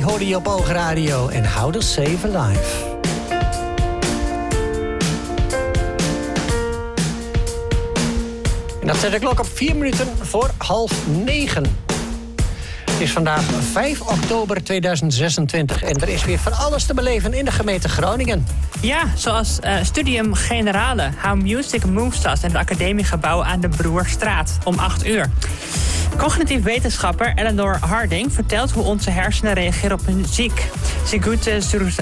hoorde je op Oogradio en How to Save a Life. En dat zet de klok op 4 minuten voor 8:30. Het is vandaag 5 oktober 2026 en er is weer van alles te beleven in de gemeente Groningen. Ja, zoals Studium Generale, How Music Moves Us in het academiegebouw aan de Broerstraat om 8 uur. Cognitief wetenschapper Eleanor Harding vertelt hoe onze hersenen reageren op muziek. Sigute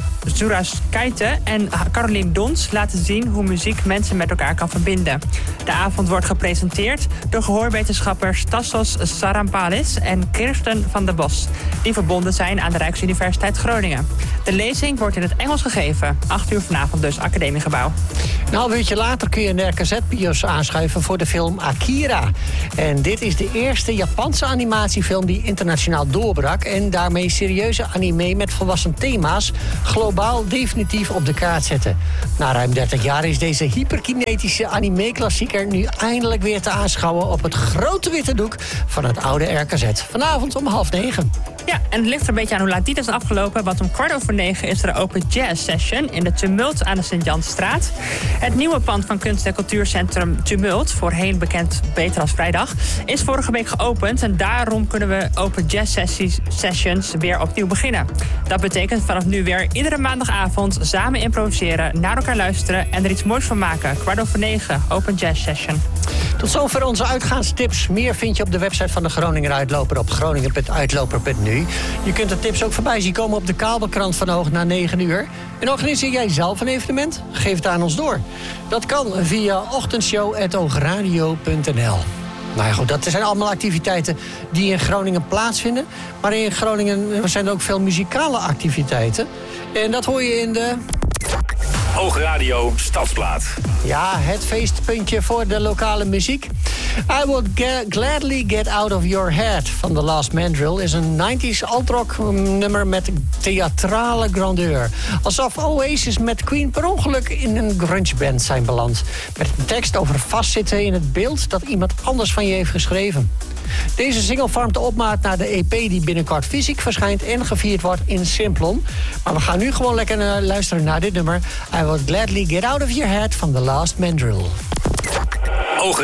Zuraskaite en Caroline Dons laten zien hoe muziek mensen met elkaar kan verbinden. De avond wordt gepresenteerd door gehoorwetenschappers Tassos Sarampalis en Kirsten van der Bos, die verbonden zijn aan de Rijksuniversiteit Groningen. De lezing wordt in het Engels gegeven. 8 uur vanavond dus, academiegebouw. Een half uurtje later kun je in de RKZ-bios aanschuiven voor de film Akira. En dit is de eerste Japanse animatiefilm die internationaal doorbrak en daarmee serieuze anime met volwassen thema's globaal definitief op de kaart zetten. Na ruim 30 jaar is deze hyperkinetische anime-klassieker nu eindelijk weer te aanschouwen op het grote witte doek van het oude RKZ. Vanavond om 8:30. Ja, en het ligt er een beetje aan hoe laat die is afgelopen, want om 9:15 is er een open jazz session in de Tumult aan de Sint-Jansstraat. Het nieuwe pand van kunst- en cultuurcentrum Tumult, voorheen bekend beter als Vrijdag, is vorige week geopend en daarom kunnen we open jazz sessions weer opnieuw beginnen. Dat betekent vanaf nu weer iedere maandagavond samen improviseren, naar elkaar luisteren en er iets moois van maken. 9:15, open jazz session. Tot zover onze uitgaanstips. Meer vind je op de website van de Groninger Uitloper op groningen.uitloper.nu. Je kunt de tips ook voorbij zien komen op de kabelkrant van Hoog na 9 uur. En organiseer jij zelf een evenement? Geef het aan ons door. Dat kan via ochtendshow@oogradio.nl. Nou ja, goed, dat zijn allemaal activiteiten die in Groningen plaatsvinden. Maar in Groningen zijn er ook veel muzikale activiteiten. En dat hoor je in de Oogradio Stadsplaat. Ja, het feestpuntje voor de lokale muziek. I Will Gladly Get Out of Your Head van The Last Mandrill is een 90s alt-rock nummer met theatrale grandeur. Alsof Oasis met Queen per ongeluk in een grungeband zijn beland. Met een tekst over vastzitten in het beeld dat iemand anders van je heeft geschreven. Deze single vormt de opmaat naar de EP die binnenkort fysiek verschijnt en gevierd wordt in Simplon. Maar we gaan nu gewoon lekker luisteren naar dit nummer. I Will Gladly Get Out of Your Head van The Last Mandrill.